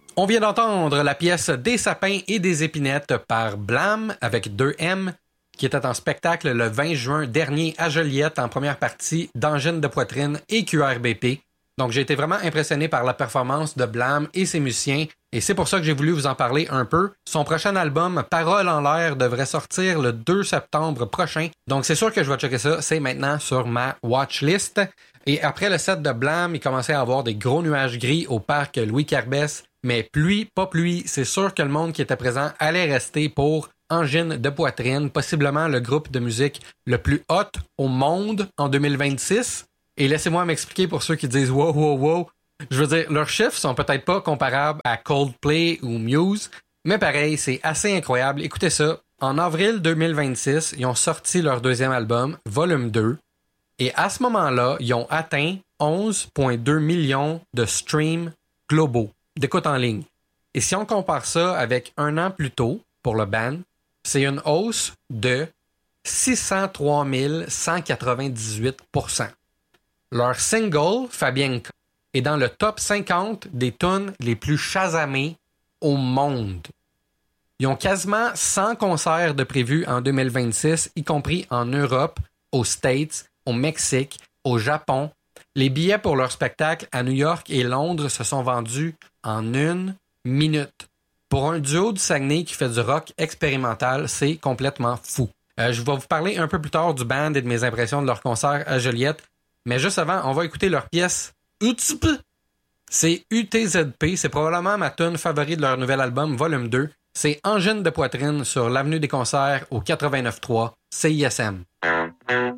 On vient d'entendre la pièce Des sapins et des épinettes par Blam avec 2M, qui était en spectacle le 20 juin dernier à Joliette en première partie d'Angine de poitrine et QRBP. Donc j'ai été vraiment impressionné par la performance de Blam et ses musiciens et c'est pour ça que j'ai voulu vous en parler un peu. Son prochain album, Paroles en l'air, devrait sortir le 2 septembre prochain. Donc c'est sûr que je vais checker ça, c'est maintenant sur ma watchlist. Et après le set de Blam, il commençait à avoir des gros nuages gris au parc Louis Carbès. Mais pluie, pas pluie, c'est sûr que le monde qui était présent allait rester pour Angine de poitrine, possiblement le groupe de musique le plus hot au monde en 2026. Et laissez-moi m'expliquer pour ceux qui disent « wow, wow, wow ». Je veux dire, leurs chiffres sont peut-être pas comparables à Coldplay ou Muse, mais pareil, c'est assez incroyable. Écoutez ça, en avril 2026, ils ont sorti leur deuxième album, Volume 2, et à ce moment-là, ils ont atteint 11,2 millions de streams globaux, d'écoute en ligne. Et si on compare ça avec un an plus tôt, pour le band, c'est une hausse de 603 198%. Leur single, Fabienka, est dans le top 50 des tunes les plus chasamées au monde. Ils ont quasiment 100 concerts de prévus en 2026, y compris en Europe, aux States, au Mexique, au Japon. Les billets pour leur spectacle à New York et Londres se sont vendus en 1 minute. Pour un duo du Saguenay qui fait du rock expérimental, c'est complètement fou. Je vais vous parler un peu plus tard du band et de mes impressions de leur concert à Joliette. Mais juste avant, on va écouter leur pièce UTZP. C'est UTZP, c'est probablement ma tune favorite de leur nouvel album, Volume 2. C'est Angine de poitrine sur l'avenue des concerts au 89.3 CISM.